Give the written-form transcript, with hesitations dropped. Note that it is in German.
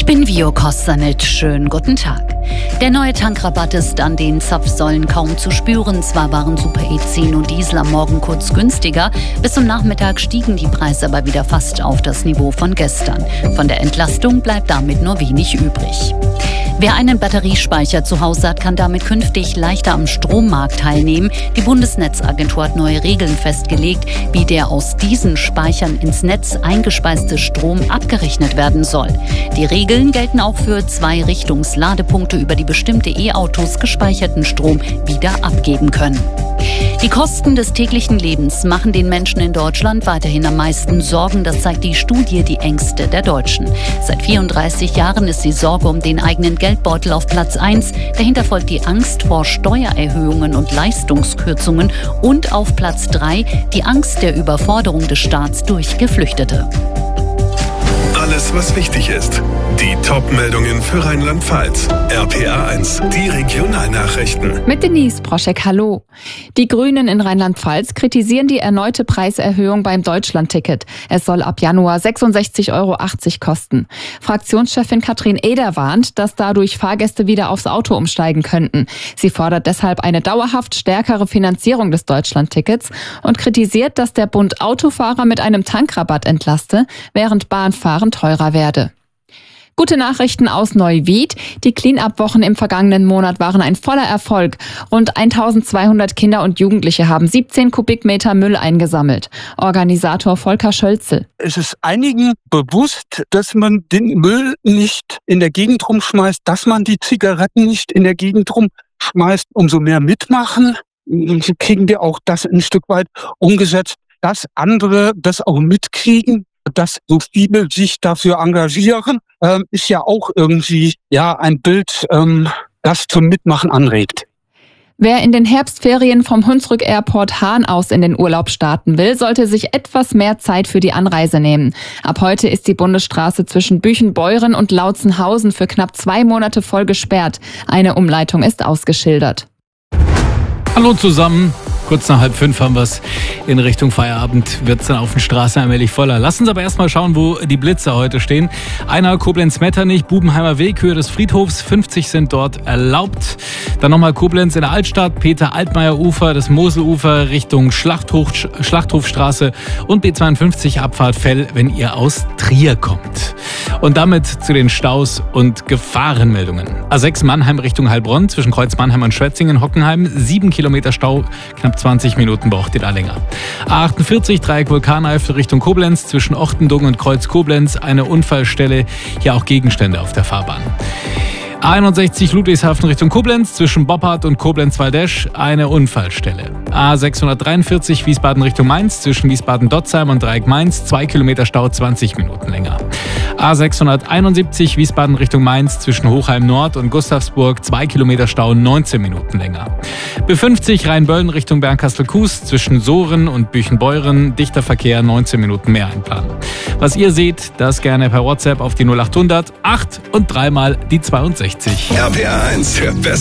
bin Vio Kostanic. Schönen guten Tag. Der neue Tankrabatt ist an den Zapfsäulen kaum zu spüren. Zwar waren Super E10 und Diesel am Morgen kurz günstiger, bis zum Nachmittag stiegen die Preise aber wieder fast auf das Niveau von gestern. Von der Entlastung bleibt damit nur wenig übrig. Wer einen Batteriespeicher zu Hause hat, kann damit künftig leichter am Strommarkt teilnehmen. Die Bundesnetzagentur hat neue Regeln festgelegt, wie der aus diesen Speichern ins Netz eingespeiste Strom abgerechnet werden soll. Die Regeln gelten auch für Zweirichtungsladepunkte, über die bestimmte E-Autos gespeicherten Strom wieder abgeben können. Die Kosten des täglichen Lebens machen den Menschen in Deutschland weiterhin am meisten Sorgen. Das zeigt die Studie Die Ängste der Deutschen. Seit 34 Jahren ist die Sorge um den eigenen Geldbeutel auf Platz 1. Dahinter folgt die Angst vor Steuererhöhungen und Leistungskürzungen. Und auf Platz 3 die Angst der Überforderung des Staats durch Geflüchtete. Alles, was wichtig ist. Die Top-Meldungen für Rheinland-Pfalz. RPA1, die Regionalnachrichten. Mit Denise Broschek, hallo. Die Grünen in Rheinland-Pfalz kritisieren die erneute Preiserhöhung beim Deutschlandticket. Es soll ab Januar 66,80 € kosten. Fraktionschefin Katrin Eder warnt, dass dadurch Fahrgäste wieder aufs Auto umsteigen könnten. Sie fordert deshalb eine dauerhaft stärkere Finanzierung des Deutschlandtickets und kritisiert, dass der Bund Autofahrer mit einem Tankrabatt entlaste, während Bahnfahren teurer werde. Gute Nachrichten aus Neuwied. Die Clean-Up-Wochen im vergangenen Monat waren ein voller Erfolg. Rund 1200 Kinder und Jugendliche haben 17 Kubikmeter Müll eingesammelt. Organisator Volker Schölzel. Es ist einigen bewusst, dass man den Müll nicht in der Gegend rumschmeißt, dass man die Zigaretten nicht in der Gegend rumschmeißt. Umso mehr mitmachen, so kriegen wir auch das ein Stück weit umgesetzt, dass andere das auch mitkriegen. Dass so viele sich dafür engagieren, ist ja auch irgendwie ein Bild, das zum Mitmachen anregt. Wer in den Herbstferien vom Hunsrück Airport Hahn aus in den Urlaub starten will, sollte sich etwas mehr Zeit für die Anreise nehmen. Ab heute ist die Bundesstraße zwischen Büchenbeuren und Lautzenhausen für knapp 2 Monate voll gesperrt. Eine Umleitung ist ausgeschildert. Hallo zusammen. Kurz nach 4:30 haben wir es. In Richtung Feierabend wird es dann auf den Straßen allmählich voller. Lassen Sie aber erstmal schauen, wo die Blitzer heute stehen. Einer Koblenz-Metternich, Bubenheimer Weg, Höhe des Friedhofs. 50 sind dort erlaubt. Dann nochmal Koblenz in der Altstadt, Peter-Altmaier-Ufer, das Moselufer Richtung Schlachthofstraße und B52 Abfahrt Fell, wenn ihr aus Trier kommt. Und damit zu den Staus und Gefahrenmeldungen. A6 Mannheim Richtung Heilbronn, zwischen Kreuz Mannheim und Schwetzingen-Hockenheim. 7 Kilometer Stau, knapp 20 Minuten braucht ihr da länger. A48 Dreieck Vulkaneifel Richtung Koblenz, zwischen Ochtendung und Kreuz Koblenz. Eine Unfallstelle, hier auch Gegenstände auf der Fahrbahn. A61 Ludwigshafen Richtung Koblenz, zwischen Boppard und Koblenz-Waldesch eine Unfallstelle. A643 Wiesbaden Richtung Mainz, zwischen Wiesbaden-Dotzheim und Dreieck Mainz, 2 Kilometer Stau, 20 Minuten länger. A671 Wiesbaden Richtung Mainz, zwischen Hochheim Nord und Gustavsburg, 2 Kilometer Stau, 19 Minuten länger. B50 Rheinböllen Richtung Bernkastel-Kues, zwischen Sohren und Büchenbeuren, dichter Verkehr, 19 Minuten mehr einplanen. Was ihr seht, das gerne per WhatsApp auf die 0800 8 und 3 mal die 62. RPA1 für